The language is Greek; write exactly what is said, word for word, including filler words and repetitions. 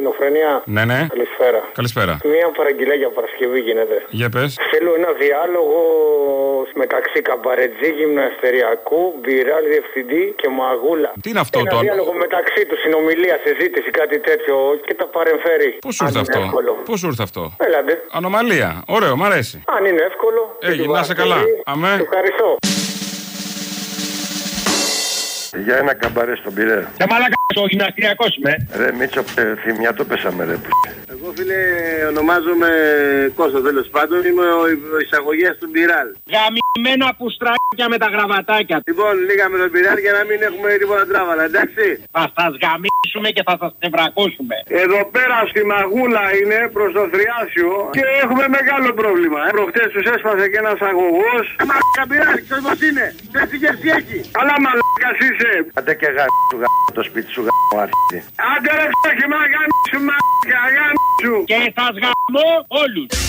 Ελληνοφρενία. Ναι, ναι. Καλησπέρα. Καλησπέρα. Μία παραγγελία για Παρασκευή γίνεται. Για πες. Θέλω ένα διάλογο μεταξύ Καμπαρετζή, Γυμναστεριακού, Μπιράλ, Διευθυντή και Μαγούλα. Τι είναι αυτό ένα το. Ένα διάλογο μεταξύ του, συνομιλία, συζήτηση, κάτι τέτοιο και τα παρεμφέρει. Πώς σου ήρθε αυτό. Πώς σου ήρθε αυτό. Έλατε. Ανομαλία. Ωραίο, μ' αρέσει. Αν είναι εύκολο. Έγινε, να είσαι καλά. Αμέ. Ευχαριστώ. Για ένα καμπαρέ στον Πειραιά. Σε μαλάκα, ο γυμναστηριακός είμαι. Ρε Μίτσο, ε, θυμιά το πέσαμε ρε. Εγώ φίλε ονομάζομαι Κώστα, τέλος πάντων. Είμαι ο, ο εισαγωγέας του Μπιράλ. Γαμημένα πουστράκια με τα γραβατάκια. Λοιπόν, λίγα με τον Μπιράλ για να μην έχουμε τίποτα τράβαλα, εντάξει. Θα σας γαμίσουμε και θα σας νευρακώσουμε. Εδώ πέρα στη Μαγούλα είναι προς το Θριάσιο και έχουμε μεγάλο πρόβλημα. Ε. Προχτές τους έσπασε και ένας αγωγός. Μαλάκα Μπιράλ, ξέρεις πως είναι. Δεν σιγές τι έχει. Αλλά μαλάκας είσαι. Άντε και γάμι σου γάμι το σπίτι σου γάμι άρχισε. Άντε ρε φτώχη μα γάμι σου μαλάκα γάμι σου. Και σας γαμώ όλους.